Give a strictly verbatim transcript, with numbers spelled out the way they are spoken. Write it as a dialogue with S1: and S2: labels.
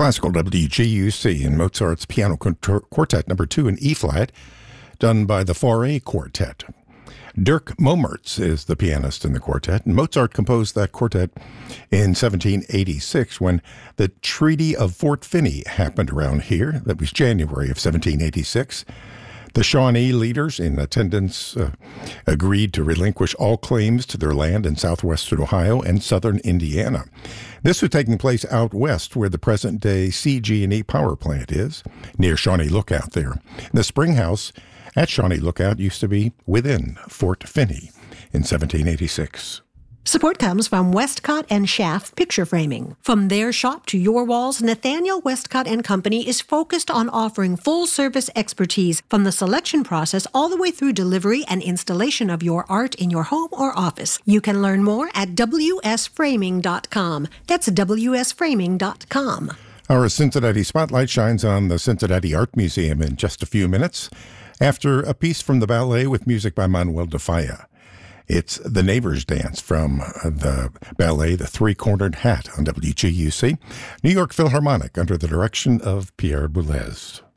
S1: Classical W G U C in Mozart's Piano Quartet number two in E-flat, done by the Fauré Quartet. Dirk Mommertz is the pianist in the quartet, and Mozart composed that quartet in seventeen eighty-six when the Treaty of Fort Finney happened around here. That was January of seventeen eighty-six. The Shawnee leaders in attendance uh, agreed to relinquish all claims to their land in southwestern Ohio and southern Indiana. This was taking place out west where the present-day C G and E power plant is, near Shawnee Lookout there. The Spring House at Shawnee Lookout used to be within Fort Finney in seventeen eighty-six.
S2: Support comes from Westcott and Schaff Picture Framing. From their shop to your walls, Nathaniel Westcott and Company is focused on offering full-service expertise from the selection process all the way through delivery and installation of your art in your home or office. You can learn more at w s framing dot com. That's w s framing dot com.
S1: Our Cincinnati Spotlight shines on the Cincinnati Art Museum in just a few minutes after a piece from the ballet with music by Manuel de Falla. It's The Neighbor's Dance from the ballet The Three-Cornered Hat on W G U C. New York Philharmonic under the direction of Pierre Boulez.